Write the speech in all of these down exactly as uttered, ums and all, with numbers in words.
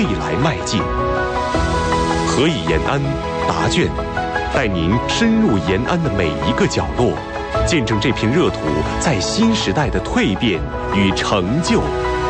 未来迈进。何以延安答卷带您深入延安的每一个角落，见证这片热土在新时代的蜕变与成就。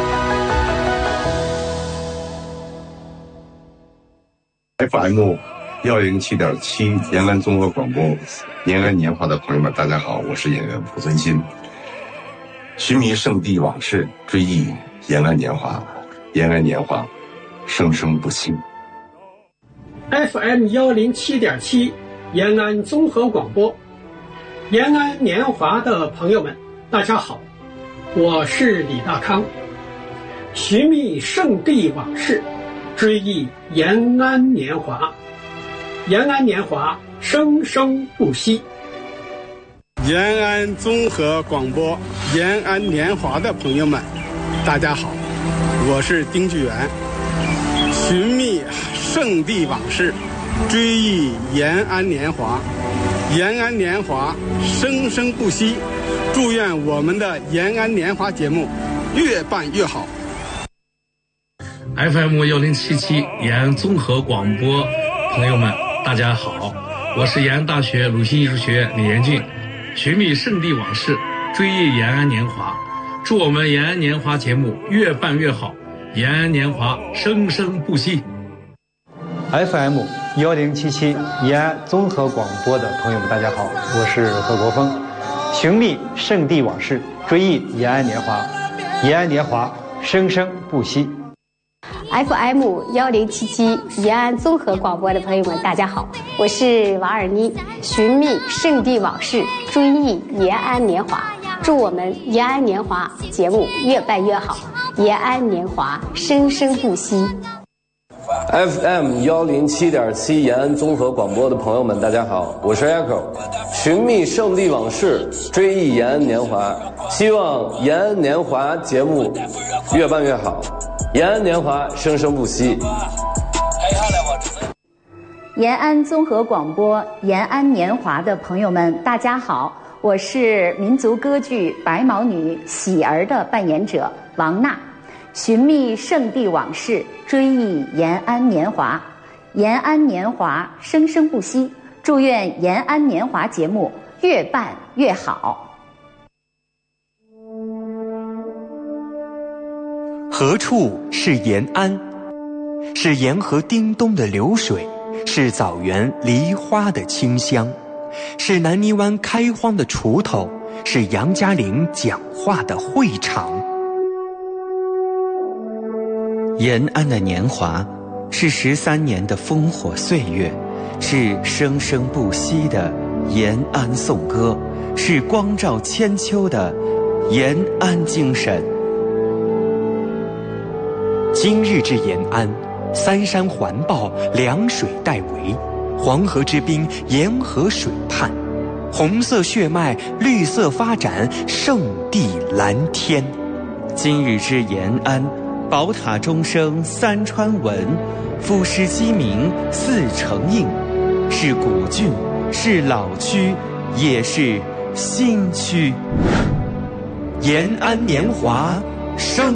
F M 幺零七点七延安综合广播，延安年华的朋友们，大家好，我是演员濮存昕。寻觅圣地往事，追忆延安年华，延安年华，生生不息。 F M 幺零七点七延安综合广播，延安年华的朋友们，大家好，我是李大康。寻觅圣地往事，追忆延安年华，延安年华生生不息。 延安综合广播，延安年华的朋友们，大家好，我是丁巨源。寻觅圣地往事，追忆延安年华，延安年华生生不息。祝愿我们的延安年华节目越办越好。 F M 幺零七七延安综合广播朋友们，大家好，我是延安大学鲁迅艺术学院李延俊。寻觅圣地往事，追忆延安年华，祝我们延安年华节目越办越好，延安年华生生不息。 F M 幺零七七延安综合广播的朋友们，大家好，我是何国峰。寻觅圣地往事，追忆延安年华，延安年华生生不息。 F M 幺零七七延安综合广播的朋友们，大家好，我是王尔妮。寻觅圣地往事，追忆延安年华，祝我们延安年华节目越办越好，延安年华生生不息。 F M 幺零七点七延安综合广播的朋友们，大家好，我是 Echo。寻觅圣地往事，追忆延安年华，希望延安年华节目越办越好，延安年华生生不息。 延安综合广播延安年华的朋友们，大家好，我是民族歌剧《白毛女》喜儿的扮演者王娜。寻觅圣地往事，追忆延安年华，延安年华生生不息。祝愿延安年华节目越办越好。 何处是延安？是沿河叮咚的流水，是枣园梨花的清香，是南泥湾开荒的锄头，是杨家岭讲话的会场。 延安的年华，是十三年的烽火岁月，是生生不息的延安颂歌，是光照千秋的延安精神。今日之延安，三山环抱，两水带围，黄河之滨，沿河水畔，红色血脉，绿色发展，圣地蓝天。今日之延安，宝塔钟声三川闻，赋诗鸡鸣四城应，是古郡，是老区，也是新区。 延安年华，生